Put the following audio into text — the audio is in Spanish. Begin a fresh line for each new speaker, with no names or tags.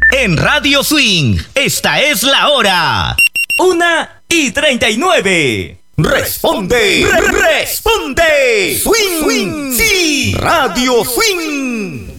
En Radio Swing, esta es la hora.
1:39.
Responde, responde. Swing, Swing, sí. Radio Swing.